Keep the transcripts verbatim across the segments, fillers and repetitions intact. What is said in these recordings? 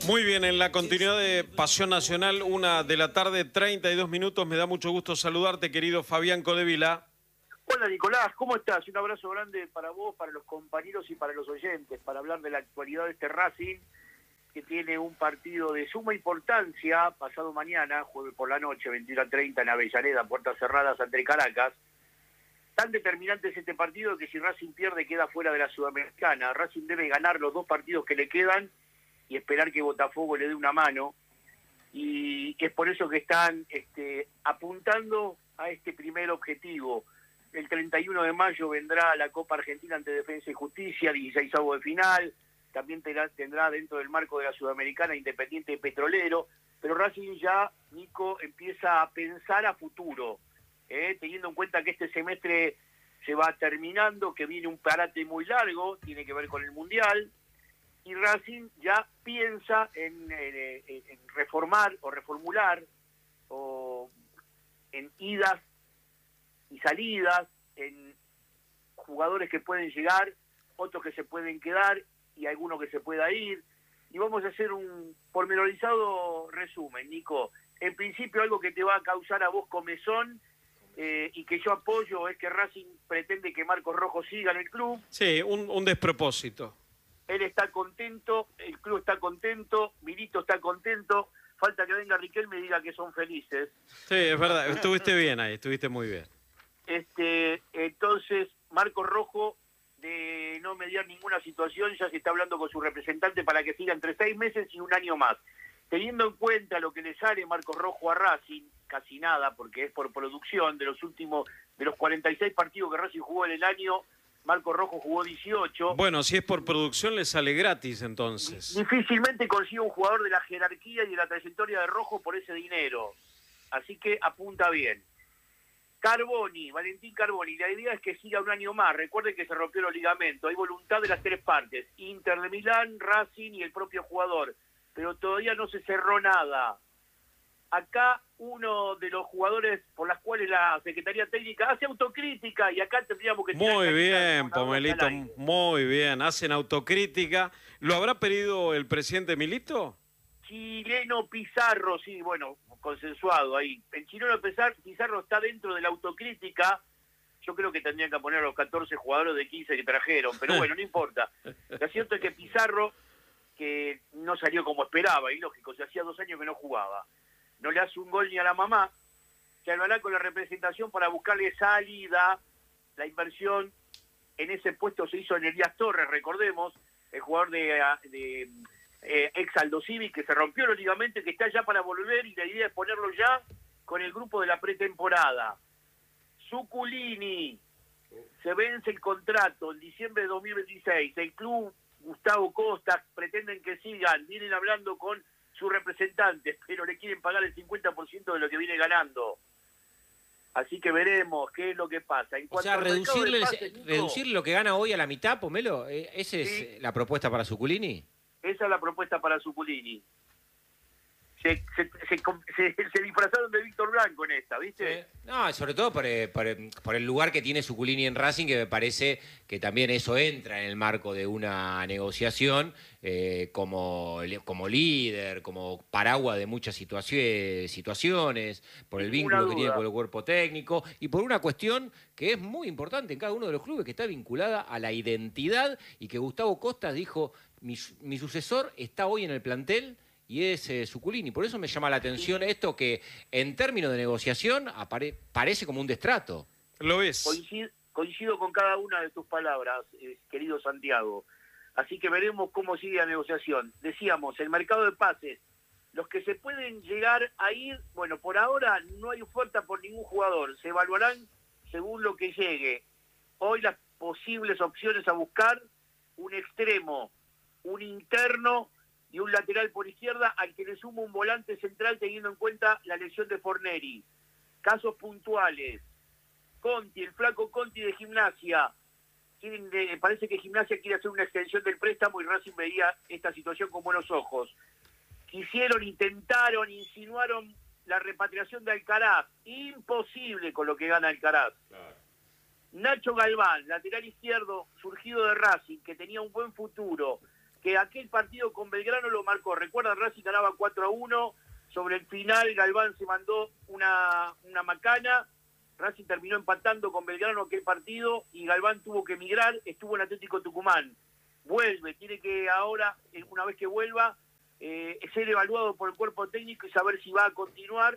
Muy bien, en la continuidad de Pasión Nacional, una de la tarde, treinta y dos minutos. Me da mucho gusto saludarte, querido Fabián Codevila. Hola Nicolás, ¿cómo estás? Un abrazo grande para vos, para los compañeros y para los oyentes, para hablar de la actualidad de este Racing, que tiene un partido de suma importancia pasado mañana, jueves por la noche, veintiuno a treinta en Avellaneda, puertas cerradas ante Caracas. Tan determinante es este partido que si Racing pierde queda fuera de la Sudamericana. Racing debe ganar los dos partidos que le quedan y esperar que Botafogo le dé una mano. Y es por eso que están este, apuntando a este primer objetivo. El treinta y uno de mayo vendrá la Copa Argentina ante Defensa y Justicia, dieciseisavo de final. También tendrá, tendrá dentro del marco de la Sudamericana Independiente y Petrolero. Pero Racing ya, Nico, empieza a pensar a futuro, eh, teniendo en cuenta que este semestre se va terminando, que viene un parate muy largo, tiene que ver con el Mundial. Y Racing ya piensa en, en, en reformar o reformular o en idas y salidas, en jugadores que pueden llegar, otros que se pueden quedar y algunos que se pueda ir. Y vamos a hacer un pormenorizado resumen, Nico. En principio algo que te va a causar a vos comezón eh, y que yo apoyo es que Racing pretende que Marcos Rojo siga en el club. Sí, un, un despropósito. Él está contento, el club está contento, Milito está contento, falta que venga Riquelme y diga que son felices. Sí, es verdad, estuviste bien ahí, estuviste muy bien. Este, entonces, Marcos Rojo, de no mediar ninguna situación, ya se está hablando con su representante para que siga entre seis meses y un año más. Teniendo en cuenta lo que le sale Marcos Rojo a Racing, casi nada, porque es por producción, de los últimos, de los cuarenta y seis partidos que Racing jugó en el año, Marcos Rojo jugó dieciocho. Bueno, si es por producción le sale gratis entonces. Difícilmente consigue un jugador de la jerarquía y de la trayectoria de Rojo por ese dinero. Así que apunta bien. Carboni, Valentín Carboni, la idea es que siga un año más. Recuerden que se rompió los ligamentos. Hay voluntad de las tres partes. Inter de Milán, Racing y el propio jugador. Pero todavía no se cerró nada. Acá uno de los jugadores por las cuales la Secretaría Técnica hace autocrítica y acá tendríamos que... Muy bien, Pomelito, muy bien. Hacen autocrítica. ¿Lo habrá pedido el presidente Milito? Chileno Pizarro, sí, bueno, consensuado ahí. El chileno Pizarro está dentro de la autocrítica. Yo creo que tendrían que poner a los catorce jugadores de quince que trajeron, pero bueno, no importa. Lo cierto es que Pizarro, que no salió como esperaba, y lógico, se hacía dos años que no jugaba, no le hace un gol ni a la mamá, se hablará con la representación para buscarle salida. La inversión en ese puesto se hizo en Elías Torres, recordemos, el jugador de, de eh, ex Aldo Civi, que se rompió los ligamentos, que está ya para volver, y la idea es ponerlo ya con el grupo de la pretemporada. Zuculini, se vence el contrato en diciembre de dos mil veintiséis, el club, Gustavo Costa, pretenden que sigan, vienen hablando con sus representantes, pero le quieren pagar el cincuenta por ciento de lo que viene ganando. Así que veremos qué es lo que pasa. En o sea, reducirle, pases, Nico, reducir lo que gana hoy a la mitad, Pomelo, ¿esa es sí. la propuesta para Zuculini? Esa es la propuesta para Zuculini. Se, se, se, se, se disfrazaron de Víctor Blanco en esta, ¿viste? Sí. No, sobre todo por, por, por el lugar que tiene Zuculini en Racing, que me parece que también eso entra en el marco de una negociación eh, como, como líder, como paraguas de muchas situaciones, situaciones por el vínculo que tiene con el cuerpo técnico y por una cuestión que es muy importante en cada uno de los clubes, que está vinculada a la identidad y que Gustavo Costa dijo, mi, mi sucesor está hoy en el plantel y es eh, Zuculini. Por eso me llama la atención esto que en términos de negociación apare parece como un destrato. Lo es. Coincido, coincido con cada una de tus palabras, eh, querido Santiago. Así que veremos cómo sigue la negociación. Decíamos, el mercado de pases, los que se pueden llegar a ir, bueno, por ahora no hay oferta por ningún jugador. Se evaluarán según lo que llegue. Hoy las posibles opciones a buscar, un extremo, un interno y un lateral por izquierda, al que le suma un volante central teniendo en cuenta la lesión de Forneri. Casos puntuales. Conti, el flaco Conti de Gimnasia. Quieren, eh, parece que Gimnasia quiere hacer una extensión del préstamo y Racing veía esta situación con buenos ojos. Quisieron, intentaron, insinuaron la repatriación de Alcaraz. Imposible con lo que gana Alcaraz. Claro. Nacho Galván, lateral izquierdo, surgido de Racing, que tenía un buen futuro, que aquel partido con Belgrano lo marcó. Recuerda, Racing ganaba cuatro a uno, sobre el final Galván se mandó una, una macana, Racing terminó empatando con Belgrano aquel partido y Galván tuvo que emigrar, estuvo en Atlético Tucumán. Vuelve, tiene que ahora, una vez que vuelva, eh, ser evaluado por el cuerpo técnico y saber si va a continuar.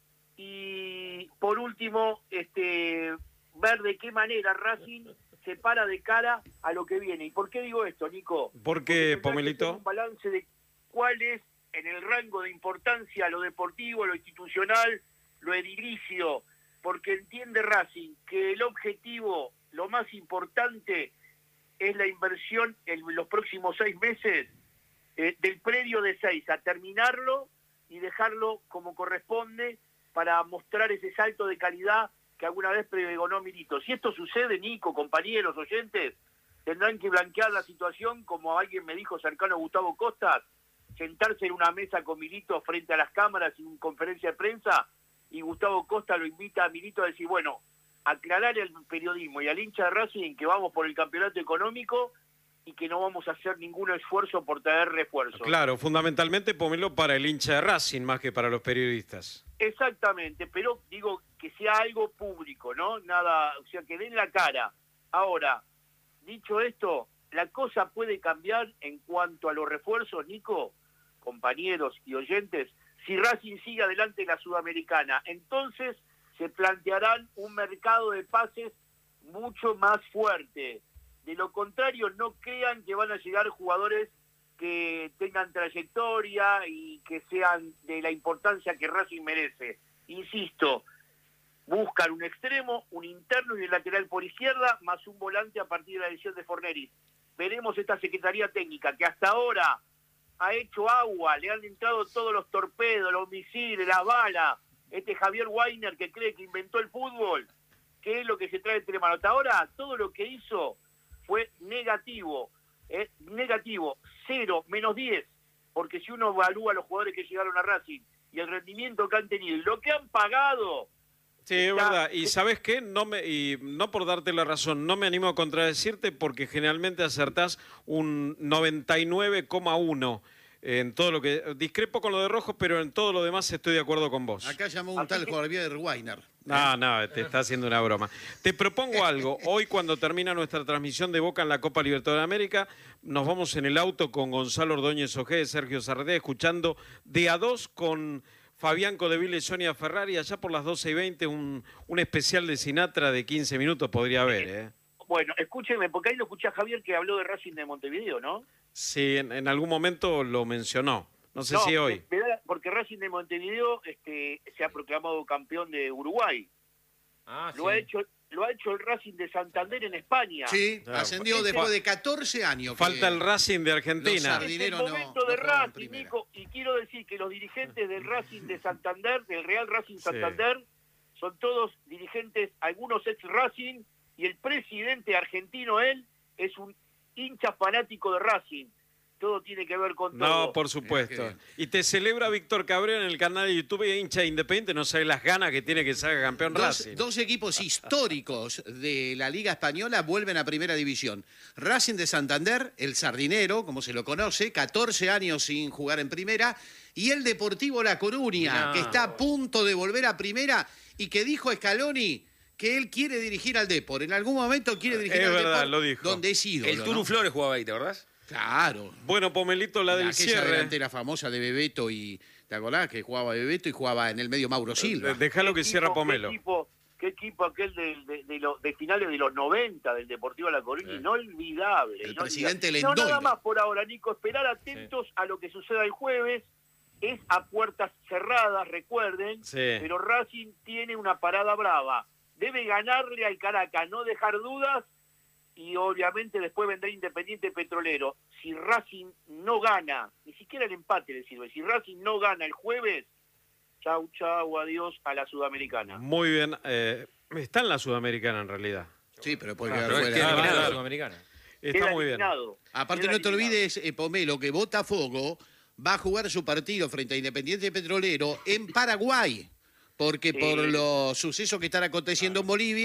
Y por último, este, ver de qué manera Racing se para de cara a lo que viene. ¿Y por qué digo esto, Nico? ¿Por qué, Pomelito? Un balance de cuál es en el rango de importancia lo deportivo, lo institucional, lo edilicio, porque entiende Racing que el objetivo, lo más importante, es la inversión en los próximos seis meses, eh, del predio de seis a terminarlo y dejarlo como corresponde para mostrar ese salto de calidad que alguna vez pregonó Milito. Si esto sucede, Nico, compañeros, oyentes, tendrán que blanquear la situación, como alguien me dijo cercano a Gustavo Costas, sentarse en una mesa con Milito frente a las cámaras en una conferencia de prensa, y Gustavo Costa lo invita a Milito a decir, bueno, aclarar al periodismo y al hincha de Racing que vamos por el campeonato económico y que no vamos a hacer ningún esfuerzo por traer refuerzos. Claro, fundamentalmente Pomelo para el hincha de Racing más que para los periodistas. Exactamente, pero digo que sea algo público, ¿no? Nada, o sea, que den la cara. Ahora, dicho esto, la cosa puede cambiar en cuanto a los refuerzos, Nico, compañeros y oyentes, si Racing sigue adelante en la Sudamericana. Entonces se plantearán un mercado de pases mucho más fuerte. De lo contrario, no crean que van a llegar jugadores que tengan trayectoria y que sean de la importancia que Racing merece. Insisto, buscan un extremo, un interno y un lateral por izquierda, más un volante a partir de la lesión de Forneris. Veremos esta Secretaría Técnica, que hasta ahora ha hecho agua, le han entrado todos los torpedos, los misiles, las balas. Este Javier Weiner, que cree que inventó el fútbol, ¿qué es lo que se trae entre manos? Hasta ahora, todo lo que hizo fue negativo. Eh, negativo, cero, menos diez, porque si uno evalúa a los jugadores que llegaron a Racing y el rendimiento que han tenido y lo que han pagado. Sí, es verdad. Y ¿sabes qué? No me, y no por darte la razón, no me animo a contradecirte porque generalmente acertás un noventa y nueve coma uno en todo lo que... Discrepo con lo de Rojo, pero en todo lo demás estoy de acuerdo con vos. Acá llamó un Así tal que... Javier Weiner. No, no, te está haciendo una broma. Te propongo algo. Hoy, cuando termina nuestra transmisión de Boca en la Copa Libertadores de América, nos vamos en el auto con Gonzalo Ordóñez Ojeda, Sergio Sarrete, escuchando de a dos con Fabián Codevila y Sonia Ferrari. Allá por las doce y veinte, un, un especial de Sinatra de quince minutos podría haber, ¿eh? Bueno, escúcheme, porque ahí lo escuché a Javier que habló de Racing de Montevideo, ¿no? Sí, en, en algún momento lo mencionó. No sé no, si hoy. Me, me da, porque Racing de Montevideo este, se ha proclamado campeón de Uruguay. Ah, lo, sí. ha hecho, lo ha hecho el Racing de Santander en España. Sí, Claro. ascendió Este- después de catorce años. Falta que el Racing de los Argentina. sardi- Es el Sardinero no- momento no de juega en Racing, primera. Nico, y quiero decir que los dirigentes del Racing de Santander, del Real Racing Sí. Santander, son todos dirigentes, algunos ex Racing, y el presidente argentino, él, es un hincha fanático de Racing. Todo tiene que ver con todo. No, por supuesto. Mira qué Y te celebra Víctor Cabrera en el canal de YouTube de hincha independiente. No sabes las ganas que tiene que salga campeón Dos, Racing. dos equipos históricos de la Liga Española vuelven a Primera División. Racing de Santander, el Sardinero, como se lo conoce, catorce años sin jugar en Primera, y el Deportivo La Coruña, No. que está a punto de volver a Primera y que dijo Scaloni que él quiere dirigir al Depor. En algún momento quiere dirigir Es al verdad, Depor, lo dijo. donde es ídolo, El Turu ¿no? Flores jugaba ahí, ¿te acordás? Claro. Bueno, Pomelito, la del Aquella cierre. delantera famosa de Bebeto y... ¿Te acordás? Que jugaba Bebeto y jugaba en el medio Mauro Silva. Déjalo que ¿Qué cierra equipo- Pomelo. ¿Qué equipo, qué equipo aquel de, de, de, los- de finales de los noventa del Deportivo La Coruña? Sí. Inolvidable. El inolvidable. presidente No, nada Lendoiro. más por ahora, Nico. Esperar atentos a lo que suceda el jueves. Es a puertas cerradas, recuerden. Sí. Pero Racing tiene una parada brava. Debe ganarle al Caracas, no dejar dudas. Y obviamente después vendrá Independiente Petrolero. Si Racing no gana, ni siquiera el empate le sirve, si Racing no gana el jueves, chau, chau, adiós a la Sudamericana. Muy bien. eh, está en la Sudamericana en realidad. Sí, pero puede Claro, quedar pero es fuera. que Claro, eliminado claro. la Sudamericana. Está Queda muy bien. eliminado. Aparte, Queda no te eliminado. olvides, eh, Pomelo, que Botafogo va a jugar su partido frente a Independiente Petrolero en Paraguay, porque Sí. por los sucesos que están aconteciendo en Bolivia,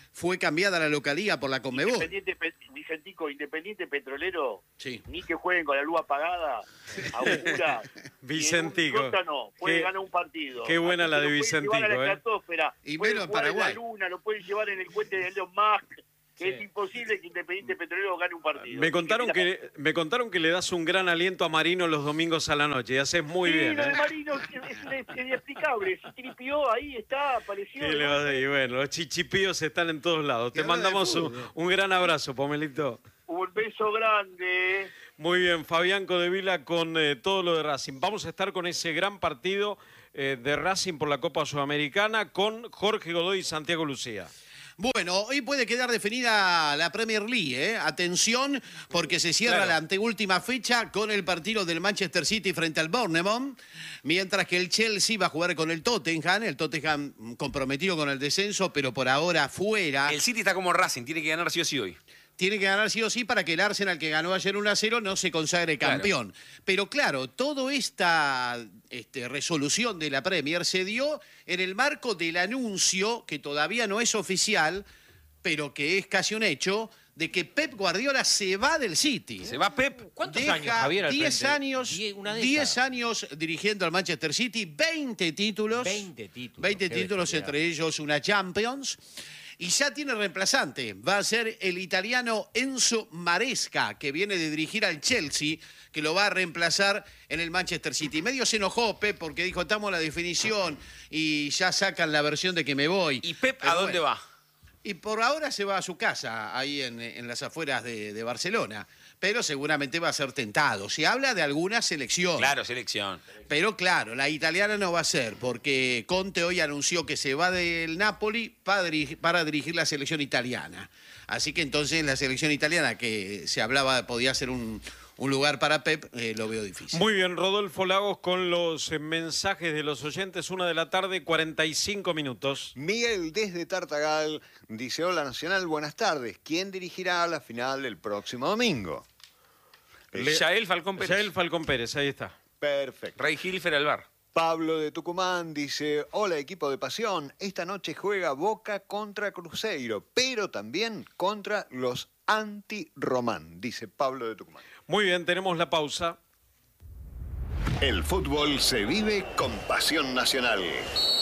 fue cambiada la localía por la Conmebol. Independiente, Pe- Vicentico, Independiente Petrolero, Sí. ni que jueguen con la luz apagada, augura. Vicentico, Y en un sótano puede qué- ganar un partido. qué buena Así la que de lo pueden Vicentico, llevar a la ¿eh? estratosfera, Y pueden menos en jugar Paraguay. la luna, lo pueden llevar en el cohete de Elon Musk. Sí. Es imposible que Independiente Petrolero gane un partido. Me contaron Así mira, que me contaron que le das un gran aliento a Marino los domingos a la noche y haces muy sí, bien. lo de ¿eh? Marino es, es- es inexplicable. Se tripió ahí, está, apareció. ¿Qué le vas a decir? Bueno, los chichipíos están en todos lados. Te habla de mandamos un, fútbol. un gran abrazo, Pomelito. Un beso grande. Muy bien, Fabián Codevila con eh, todo lo de Racing. Vamos a estar con ese gran partido eh, de Racing por la Copa Sudamericana con Jorge Godoy y Santiago Lucía. Bueno, hoy puede quedar definida la Premier League, ¿eh? Atención, porque se cierra Claro. la anteúltima fecha con el partido del Manchester City frente al Bournemouth, mientras que el Chelsea va a jugar con el Tottenham, el Tottenham comprometido con el descenso, pero por ahora fuera. El City está como Racing, tiene que ganar sí o sí hoy. Tiene que ganar sí o sí para que el Arsenal, que ganó ayer uno a cero, no se consagre Claro. campeón. Pero claro, toda esta este, resolución de la Premier se dio en el marco del anuncio, que todavía no es oficial, pero que es casi un hecho, de que Pep Guardiola se va del City. Se va Pep. ¿Cuántos Deja años, Javier, al diez frente? años, Die- una diez década. años dirigiendo al Manchester City, veinte títulos. veinte títulos. veinte Qué títulos, bestialidad. entre ellos una Champions. Y ya tiene reemplazante. Va a ser el italiano Enzo Maresca, que viene de dirigir al Chelsea, que lo va a reemplazar en el Manchester City. Medio se enojó Pep porque dijo, estamos en la definición y ya sacan la versión de que me voy. ¿Y Pep Pero a dónde bueno. va? Y por ahora se va a su casa, ahí en, en las afueras de, de Barcelona. Pero seguramente va a ser tentado. Se habla de alguna selección. Claro, selección. Pero claro, la italiana no va a ser, porque Conte hoy anunció que se va del Napoli para dirigir, para dirigir la selección italiana. Así que entonces la selección italiana, que se hablaba podía ser un, un lugar para Pep, eh, lo veo difícil. Muy bien, Rodolfo Lagos con los eh, mensajes de los oyentes, una de la tarde, cuarenta y cinco minutos. Miguel desde Tartagal dice, hola Nacional, buenas tardes. ¿Quién dirigirá la final el próximo domingo? Le- Yael Falcón Pérez. Yael Falcón Pérez, ahí está. Perfecto. Rey Hilfer Alvar. Pablo de Tucumán dice, hola equipo de pasión, esta noche juega Boca contra Cruzeiro, pero también contra los anti-Román, dice Pablo de Tucumán. Muy bien, tenemos la pausa. El fútbol se vive con pasión nacional.